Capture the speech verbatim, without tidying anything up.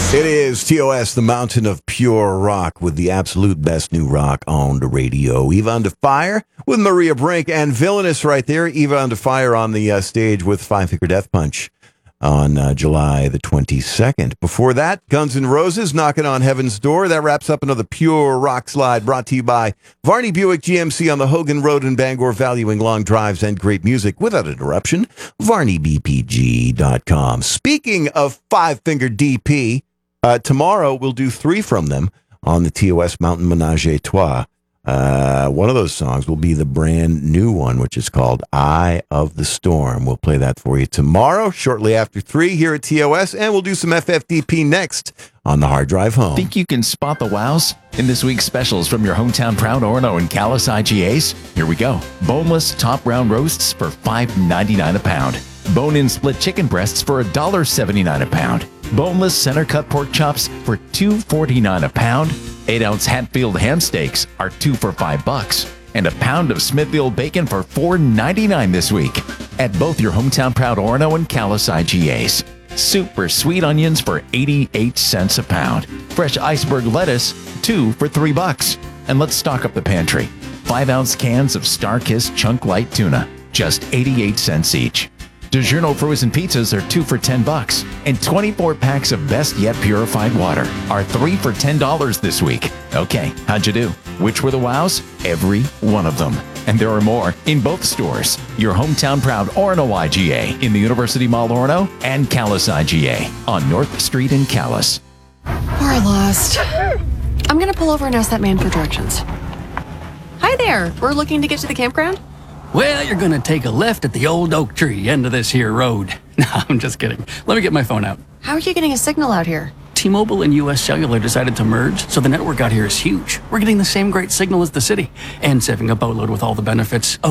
It is T O S, the mountain of pure rock, with the absolute best new rock on the radio. Eva Under Fire with Maria Brink, and Villainous right there. Eva Under Fire on the uh, stage with Five Finger Death Punch on uh, July the twenty-second. Before that, Guns N' Roses, Knocking on Heaven's Door. That wraps up another pure rock slide brought to you by Varney Buick G M C on the Hogan Road in Bangor, valuing long drives and great music without interruption. Varney B P G dot com. Speaking of Five Finger D P, Uh, tomorrow, we'll do three from them on the T O S Mountain Menage a Trois. Uh, one of those songs will be the brand new one, which is called Eye of the Storm. We'll play that for you tomorrow, shortly after three here at T O S, and we'll do some F F D P next on the Hard Drive Home. Think you can spot the wows in this week's specials from your hometown Proud Orono and Calais I G As? Here we go. Boneless top round roasts for five ninety-nine a pound. Bone-in split chicken breasts for one dollar seventy-nine a pound. Boneless center cut pork chops for two forty-nine a pound. eight ounce Hatfield ham steaks are two for five bucks. And a pound of Smithfield bacon for four ninety-nine this week at both your hometown Proud Orono and Calais I G As. Super sweet onions for eighty-eight cents a pound. Fresh iceberg lettuce, two for three bucks. And let's stock up the pantry. five ounce cans of Star-Kissed Chunk Light Tuna, just eighty-eight cents each. DiGiorno frozen pizzas are two for ten bucks, and twenty-four packs of Best Yet purified water are three for ten dollars this week. Okay, how'd you do? Which were the wows? Every one of them. And there are more in both stores. Your hometown Proud Orono I G A in the University Mall Orono and Calais I G A on North Street in Calais. We're lost. I'm gonna pull over and ask that man for directions. Hi there. We're looking to get to the campground. Well, you're gonna take a left at the old oak tree end of this here road. No, I'm just kidding. Let me get my phone out. How are you getting a signal out here? T-Mobile and U S Cellular decided to merge, so the network out here is huge. We're getting the same great signal as the city, and saving a boatload with all the benefits. Oh,